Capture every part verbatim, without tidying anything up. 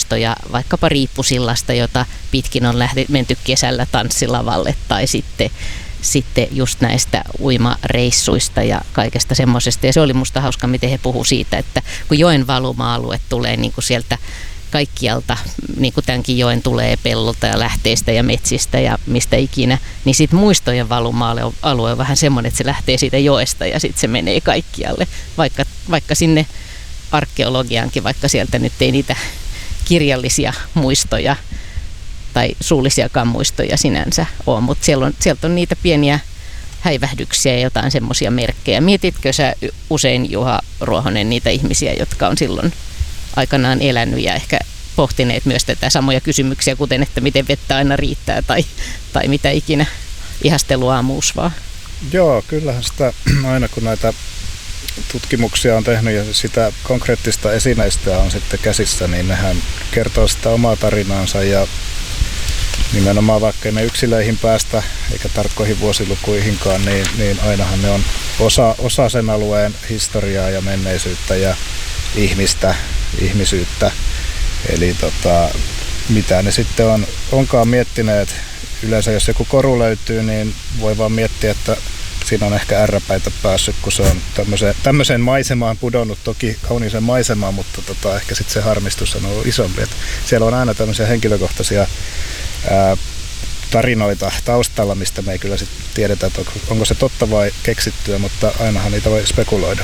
muistoja vaikkapa Riippusillasta, jota pitkin on lähdet, menty kesällä tanssilavalle, tai sitten, sitten just näistä uimareissuista ja kaikesta semmoisesta. Ja se oli musta hauska, miten he puhuu siitä, että kun joen valuma-alue tulee niin kuin sieltä kaikkialta, niin kuin tämänkin joen tulee pellolta ja lähteistä ja metsistä ja mistä ikinä, niin sitten muistojen valuma-alue on vähän semmoinen, että se lähtee siitä joesta ja sitten se menee kaikkialle, vaikka, vaikka sinne arkeologiaankin, vaikka sieltä nyt ei niitä kirjallisia muistoja tai suullisiakaan muistoja sinänsä ole, mutta siellä on, sieltä on niitä pieniä häivähdyksiä ja jotain semmoisia merkkejä. Mietitkö sä usein, Juha Ruohonen, niitä ihmisiä, jotka on silloin aikanaan elänyt ja ehkä pohtineet myös tätä samoja kysymyksiä, kuten että miten vettä aina riittää tai, tai mitä ikinä ihasteluaamuusvaa? Joo, kyllähän sitä aina kun näitä tutkimuksia on tehnyt ja sitä konkreettista esineistöä on sitten käsissä, niin nehän kertoo sitä omaa tarinaansa ja nimenomaan vaikka ne yksilöihin päästä eikä tarkkoihin vuosilukuihinkaan, niin, niin ainahan ne on osa, osa sen alueen historiaa ja menneisyyttä ja ihmistä, ihmisyyttä. Eli tota, mitä ne sitten on, onkaan miettineet. Yleensä jos joku koru löytyy, niin voi vaan miettiä, että siinä on ehkä ärräpäitä päässyt, kun se on tämmöiseen, tämmöiseen maisemaan pudonnut, toki kauniiseen maisemaan, mutta tota, ehkä sitten se harmistus on ollut isompi. Et siellä on aina tämmöisiä henkilökohtaisia ää, tarinoita taustalla, mistä me ei kyllä sit tiedetä, että onko se totta vai keksittyä, mutta ainahan niitä voi spekuloida.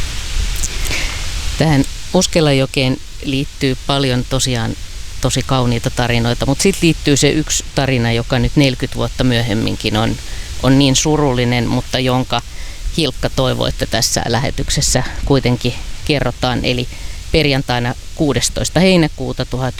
Tähän Uskelajokeen liittyy paljon tosiaan tosi kauniita tarinoita, mutta sitten liittyy se yksi tarina, joka nyt neljäkymmentä vuotta myöhemminkin on, on niin surullinen, mutta jonka Hilkka toivoi, että tässä lähetyksessä kuitenkin kerrotaan. Eli perjantaina kuudestoista heinäkuuta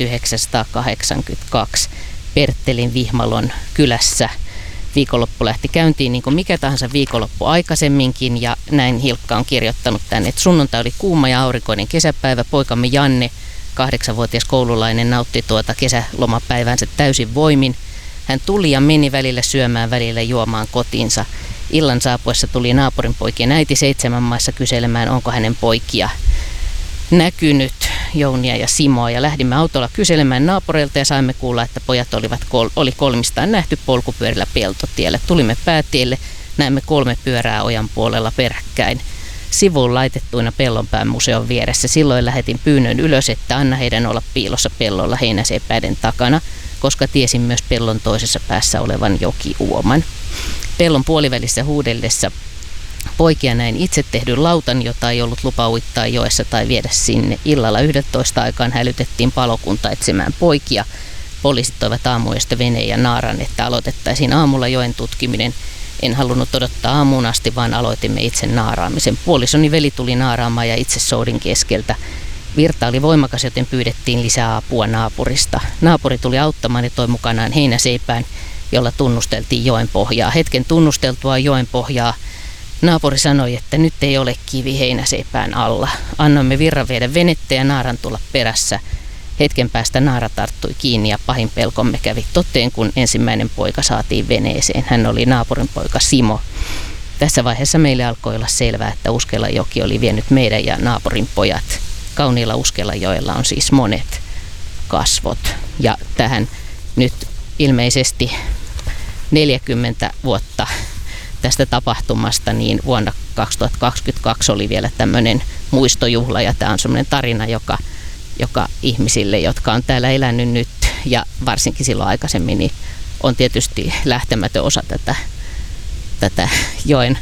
tuhatyhdeksänsataakahdeksankymmentäkaksi Perttelin Vihmalon kylässä viikonloppu lähti käyntiin niin kuin mikä tahansa viikonloppu aikaisemminkin, ja näin Hilkka on kirjoittanut tänne, että sunnuntai oli kuuma ja aurinkoinen kesäpäivä. Poikamme Janne, kahdeksanvuotias koululainen, nautti tuota kesälomapäivänsä täysin voimin. Hän tuli ja meni välillä syömään, välillä juomaan kotiinsa. Illan saapuessa tuli naapurin poikien äiti seitsemän maissa kyselemään, onko hänen poikia näkynyt, Jounia ja Simoa, ja lähdimme autolla kyselemään naapureilta ja saimme kuulla, että pojat olivat kol- oli kolmistaan nähty polkupyörillä peltotielle. Tulimme päätielle, näemme kolme pyörää ojan puolella peräkkäin sivuun laitettuina Pellonpään museon vieressä. Silloin lähetin pyynnön ylös, että anna heidän olla piilossa pellolla heinäseipäiden takana, koska tiesin myös pellon toisessa päässä olevan jokiuoman. Pellon puolivälissä huudellessa poikia näin itse tehdyn lautan, jota ei ollut lupa uittaa joessa tai viedä sinne. Illalla yksitoista aikaan hälytettiin palokunta etsimään poikia. Poliisit toivat aamuyöstä veneen ja naaran, että aloitettaisiin aamulla joen tutkiminen. En halunnut odottaa aamuun asti, vaan aloitimme itse naaraamisen. Puolisoni veli tuli naaraamaan ja itse soudin keskeltä. Virta oli voimakas, joten pyydettiin lisää apua naapurista. Naapuri tuli auttamaan ja toi mukanaan heinäseipään, jolla tunnusteltiin joen pohjaa. Hetken tunnusteltua joen pohjaa naapuri sanoi, että nyt ei ole kivi heinäseipään alla. Annoimme virran viedä venettä ja naaran tulla perässä. Hetken päästä naara tarttui kiinni ja pahin pelkomme kävi toteen, kun ensimmäinen poika saatiin veneeseen. Hän oli naapurin poika Simo. Tässä vaiheessa meille alkoi olla selvää, että Uskelajoki oli vienyt meidän ja naapurin pojat. Kauniilla Uskelajoella on siis monet kasvot. Ja tähän nyt ilmeisesti neljäkymmentä vuotta tästä tapahtumasta, niin vuonna kaksituhattakaksikymmentäkaksi oli vielä tämmöinen muistojuhla, ja tämä on semmoinen tarina, joka, joka ihmisille, jotka on täällä elänyt nyt ja varsinkin silloin aikaisemmin, niin on tietysti lähtemätön osa tätä, tätä joen,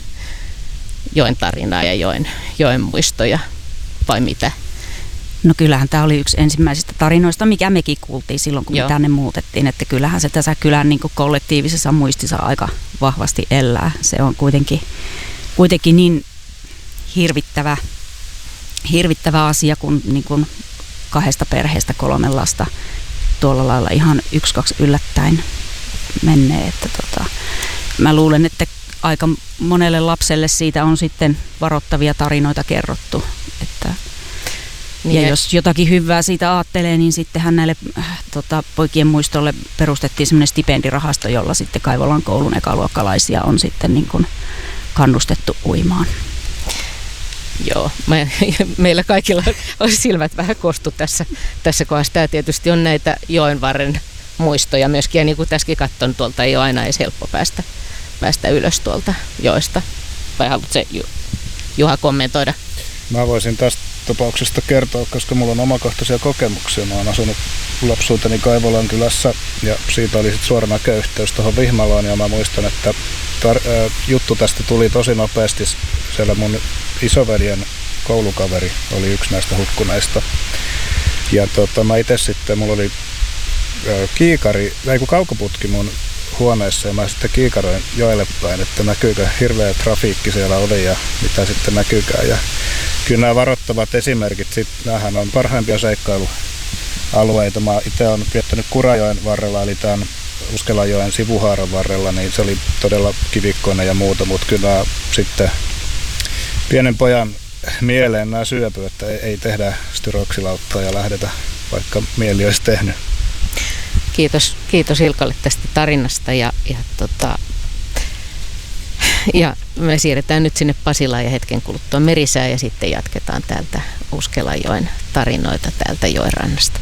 joen tarinaa ja joen, joen muistoja, vai mitä? No kyllähän tämä oli yksi ensimmäisistä tarinoista, mikä mekin kuultiin silloin, kun Joo. me tänne muutettiin. Että kyllähän se tässä kylän niin kuin kollektiivisessa muistissa aika vahvasti elää. Se on kuitenkin, kuitenkin niin hirvittävä, hirvittävä asia, kun, niin kuin kahdesta perheestä kolme lasta tuolla lailla ihan yksi, kaksi yllättäen menee. Että tota, mä luulen, että aika monelle lapselle siitä on sitten varoittavia tarinoita kerrottu, että Niin ja jos jotakin hyvää siitä ajattelee, niin sittenhän näille äh, tota, poikien muistolle perustettiin semmoinen stipendirahasto, jolla sitten Kaivolan koulun ekaluokkalaisia on sitten niin kuin kannustettu uimaan. Joo, me, meillä kaikilla olisi silmät vähän kostu tässä, tässä kohdassa. Tämä tietysti on näitä joenvarren muistoja myöskin, ja niin kuin tässäkin katson, tuolta ei ole aina edes helppo päästä, päästä ylös tuolta joesta. Vai haluatko Juha kommentoida? Mä voisin tästä tapauksesta kertoa, koska mulla on omakohtaisia kokemuksia. Mä oon asunut lapsuuteni Kaivolan kylässä ja siitä oli sitten suora näköyhteys tuohon Vihmaloon ja mä muistan, että tar- äh, juttu tästä tuli tosi nopeasti. Siellä mun isoveljen koulukaveri oli yksi näistä hukkuneista. Ja tota, mä itse sitten, mulla oli äh, kiikari, ei kun kaukoputki mun huoneessa ja mä sitten kiikaroin joelle päin, että näkyykö hirveä trafiikki siellä oli ja mitä sitten näkyykään. Ja kyllä nämä varoittavat esimerkit, sit, näähän on parhaimpia seikkailualueita. Mä itse olen viettänyt Kurajoen varrella, eli tämän Uskelajoen sivuhaaran varrella, niin se oli todella kivikkoinen ja muuta, mutta kyllä sitten pienen pojan mieleen nämä syöpy, että ei tehdä styroksilauttaa ja lähdetä, vaikka mieli olisi tehnyt. Kiitos, kiitos Ilkalle tästä tarinasta ja, ja, tota, ja me siirretään nyt sinne Pasilaan ja hetken kuluttua Merisää ja sitten jatketaan täältä Uskelajoen tarinoita täältä joenrannasta.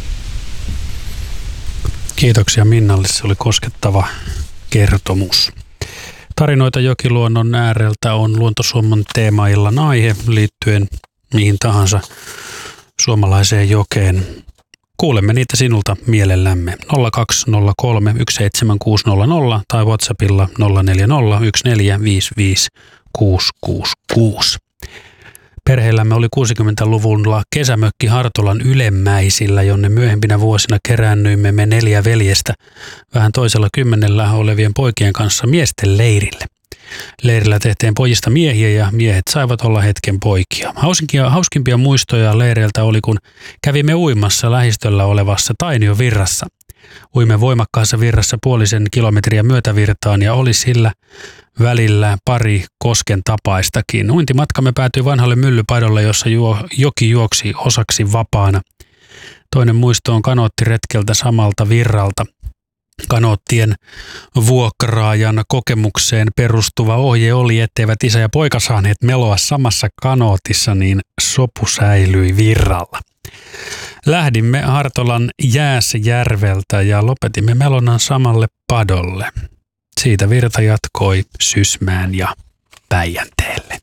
Kiitoksia Minnalle, se oli koskettava kertomus. Tarinoita jokiluonnon ääreltä on Luontosuomon teemaillan aihe liittyen mihin tahansa suomalaiseen jokeen. Kuulemme niitä sinulta mielellämme nolla kaksi nolla kolme yksi seitsemän kuusi nolla nolla tai WhatsAppilla nolla neljä nolla yksi neljä viisi viisi kuusi kuusi kuusi. Perheellämme oli kuusikymmentäluvulla kesämökki Hartolan Ylemmäisillä, jonne myöhempinä vuosina keräännyimme me neljä veljestä vähän toisella kymmenellä olevien poikien kanssa miesten leirille. Leirillä tehtiin pojista miehiä ja miehet saivat olla hetken poikia. Hauskimpia, hauskimpia muistoja leireiltä oli, kun kävimme uimassa lähistöllä olevassa Tainio-virrassa. Uimme voimakkaassa virrassa puolisen kilometriä myötävirtaan ja oli sillä välillä pari kosken tapaistakin. Uintimatkamme päätyi vanhalle myllypaidolle, jossa juo, joki juoksi osaksi vapaana. Toinen muisto on kanoottiretkeltä samalta virralta. Kanoottien vuokraajan kokemukseen perustuva ohje oli, etteivät isä ja poika saaneet meloa samassa kanootissa, niin sopu säilyi virralla. Lähdimme Hartolan Jääsjärveltä ja lopetimme melonnan samalle padolle. Siitä virta jatkoi Sysmään ja Päijänteelle.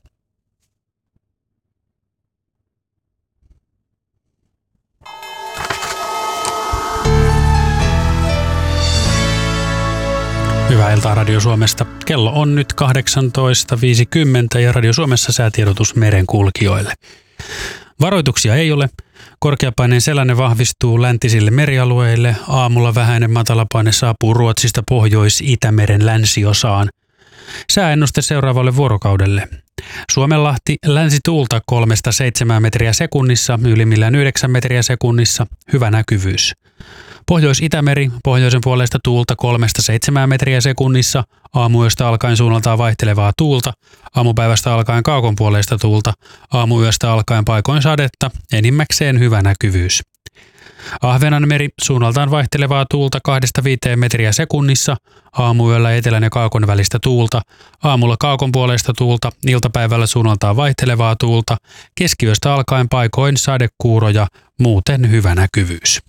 Hyvää iltaa Radio Suomesta. Kello on nyt kahdeksantoista viisikymmentä ja Radio Suomessa säätiedotus merenkulkijoille. Varoituksia ei ole. Korkeapaineen selänne vahvistuu läntisille merialueille. Aamulla vähäinen matalapaine saapuu Ruotsista Pohjois-Itämeren länsiosaan. Sääennuste seuraavalle vuorokaudelle. Suomenlahti länsituulta kolmesta seitsemään metriä sekunnissa, ylimmillään yhdeksän metriä sekunnissa, hyvä näkyvyys. Pohjois-Itämeri, pohjoisen puolesta tuulta kolmesta seitsemään metriä sekunnissa, aamuyöstä alkaen suunnaltaan vaihtelevaa tuulta, aamupäivästä alkaen kaukon puolesta tuulta, aamuyöstä alkaen paikoin sadetta, enimmäkseen hyvä näkyvyys. Ahvenanmeri, suunnaltaan vaihtelevaa tuulta kahdesta viiteen metriä sekunnissa, aamuyöllä etelän ja kaakon välistä tuulta, aamulla kaakon puolesta tuulta, iltapäivällä suunnaltaan vaihtelevaa tuulta, keskiyöstä alkaen paikoin sadekuuroja, muuten hyvä näkyvyys.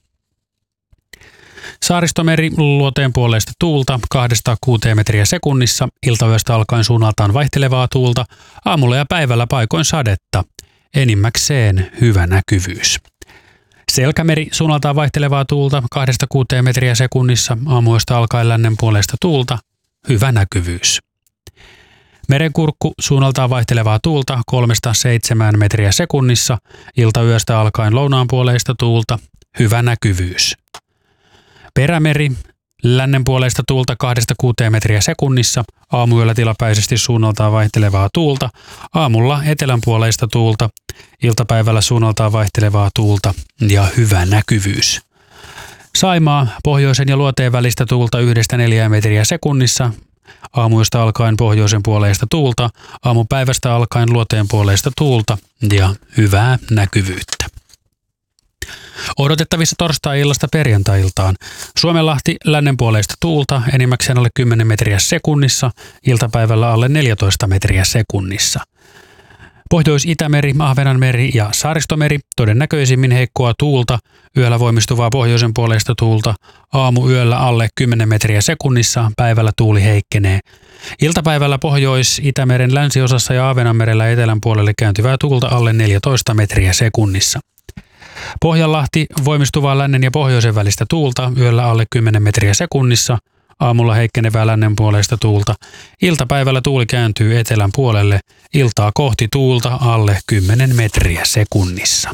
Saaristomeri, luoteen puoleista tuulta kahdesta kuuteen metriä sekunnissa, iltayöstä alkaen suunnaltaan vaihtelevaa tuulta, aamulla ja päivällä paikoin sadetta, enimmäkseen hyvä näkyvyys. Selkämeri, suunnaltaan vaihtelevaa tuulta kahdesta kuuteen metriä sekunnissa, aamuyöstä alkaen lännen puolesta tuulta, hyvä näkyvyys. Merenkurkku, suunnaltaan vaihtelevaa tuulta kolmesta seitsemään metriä sekunnissa, iltayöstä alkaen lounaan puoleista tuulta, hyvä näkyvyys. Perämeri, lännen puoleista tuulta kahdesta kuuteen metriä sekunnissa, aamuyöllä tilapäisesti suunnaltaan vaihtelevaa tuulta, aamulla etelän puoleista tuulta, iltapäivällä suunnaltaan vaihtelevaa tuulta ja hyvä näkyvyys. Saimaa, pohjoisen ja luoteen välistä tuulta yhdestä neljään metriä sekunnissa, aamuyöstä alkaen pohjoisen puoleista tuulta, aamupäivästä alkaen luoteen puoleista tuulta ja hyvää näkyvyyttä. Odotettavissa torstai-illasta perjantai-iltaan. Suomenlahti lännen puoleista tuulta enimmäkseen alle kymmenen metriä sekunnissa, iltapäivällä alle neljätoista metriä sekunnissa. Pohjois-Itämeri, Ahvenanmeri ja Saaristomeri todennäköisimmin heikkoa tuulta, yöllä voimistuvaa pohjoisen puoleista tuulta, aamuyöllä alle kymmenen metriä sekunnissa, päivällä tuuli heikkenee. Iltapäivällä Pohjois-Itämeren länsiosassa ja Ahvenanmerellä etelän puolelle kääntyvää tuulta alle neljätoista metriä sekunnissa. Pohjanlahti voimistuvaa lännen ja pohjoisen välistä tuulta, yöllä alle kymmenen metriä sekunnissa, aamulla heikkenevää lännen puoleista tuulta. Iltapäivällä tuuli kääntyy etelän puolelle, iltaa kohti tuulta alle kymmenen metriä sekunnissa.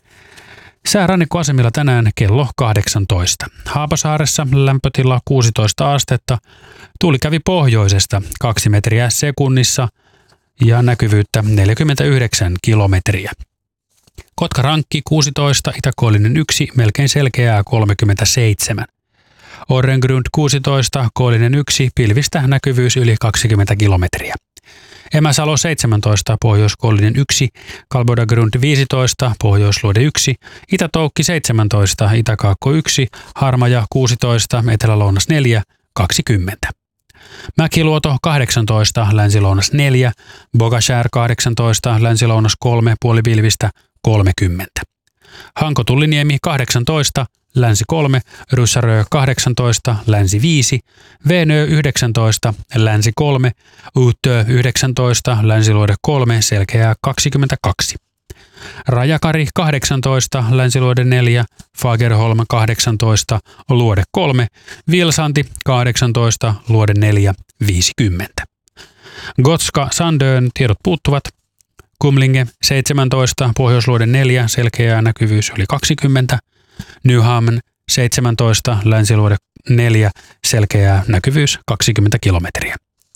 Sää rannikkoasemilla tänään kello kahdeksantoista. Haapasaaressa lämpötila kuusitoista astetta, tuuli kävi pohjoisesta kaksi metriä sekunnissa ja näkyvyyttä neljäkymmentäyhdeksän kilometriä. Kotka-Rankki kuusitoista, Itäkoillinen yksi, melkein selkeää kolmekymmentäseitsemän. Orrengrund kuusitoista, Koillinen yksi, pilvistä näkyvyys yli kaksikymmentä kilometriä. Emäsalo seitsemäntoista, Pohjois-Koillinen yksi, Kalbodagrund viisitoista, Pohjoisluode yksi, Itä-Toukki seitsemäntoista, Itä-Kaakko yksi, Harmaja kuusitoista, Etelä-Lounas neljä, kaksikymmentä. Mäkiluoto kahdeksantoista, Länsi-Lounas neljä, Bogashär kahdeksantoista, Länsi-Lounas kolme, puolipilvistä kolmekymmentä. Hanko-Tulliniemi kahdeksantoista, Länsi kolme, Ryssärö kahdeksantoista, Länsi viisi, Veenö yhdeksäntoista, Länsi kolme, Uutö yhdeksäntoista, Länsiluode kolme, selkeää kaksikymmentäkaksi. Rajakari kahdeksantoista, Länsiluode neljä, Fagerholm kahdeksantoista, Luode kolme, Vilsanti kahdeksantoista, Luode neljä, viisikymmentä. Gotska Sandön tiedot puuttuvat. Kumlinge seitsemäntoista, Pohjoisluode neljä, selkeää näkyvyys yli kaksikymmentä. Nyhamn seitsemäntoista, Länsiluode neljä, selkeää näkyvyys kaksikymmentä kilometriä.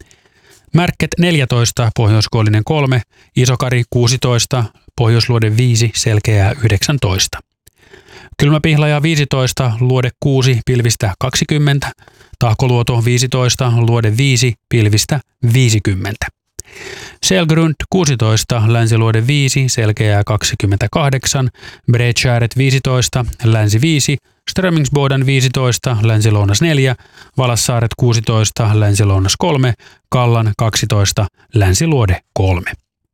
Märket neljätoista, Pohjois-Koillinen kolme, Isokari kuusitoista, Pohjoisluode viisi, selkeää yhdeksäntoista. Kylmäpihlaja viisitoista, Luode kuusi, pilvistä kaksikymmentä, Tahkoluoto viisitoista, Luode viisi, pilvistä viisikymmentä. Selgrund kuusitoista, Länsiluode viisi, selkeää kaksikymmentäkahdeksan, Bredskäret viisitoista, Länsi viisi, Strömingsboden viisitoista, Länsi-Lounas neljä, Valassaaret kuusitoista, Länsi-Lounas kolme, Kallan kaksitoista, Länsiluode kolme.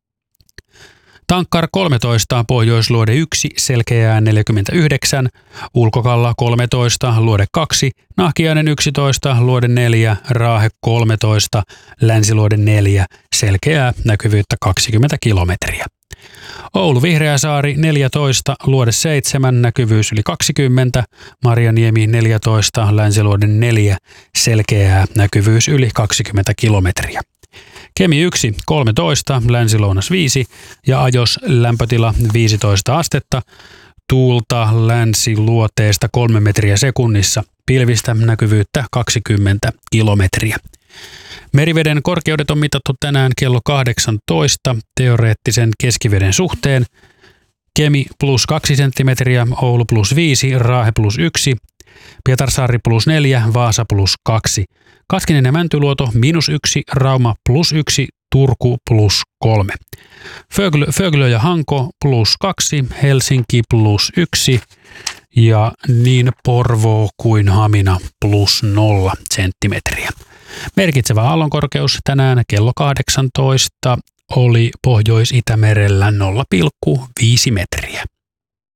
Tankkar kolmetoista, Pohjoisluode yksi, selkeää neljäkymmentäyhdeksän, Ulkokalla kolmetoista, Luode kaksi, Nahkiainen yksitoista, Luode neljä, Raahe kolmetoista, Länsiluode neljä, selkeää näkyvyyttä kaksikymmentä kilometriä. Oulu Vihreäsaari neljätoista, Luode seitsemän, näkyvyys yli kaksikymmentä, Marjaniemi neljätoista, Länsiluode neljä, selkeää näkyvyys yli kaksikymmentä kilometriä. Kemi yksi, kolmetoista, Länsi-Lounas viisi ja Ajos lämpötila viisitoista astetta, tuulta länsiluoteesta kolme metriä sekunnissa, pilvistä näkyvyyttä kaksikymmentä kilometriä. Meriveden korkeudet on mitattu tänään kello kahdeksantoista teoreettisen keskiveden suhteen. Kemi plus kaksi senttimetriä, Oulu plus viisi, Raahe plus yksi, Pietarsaari plus neljä, Vaasa plus kaksi. Kaskinen ja Mäntyluoto miinus yksi, Rauma plus yksi, Turku plus kolme. Föglö, Föglö ja Hanko plus kaksi, Helsinki plus yksi ja niin Porvoo kuin Hamina plus nolla senttimetriä. Merkitsevä aallonkorkeus tänään kello kahdeksantoista oli Pohjois-Itämerellä nolla pilkku viisi metriä.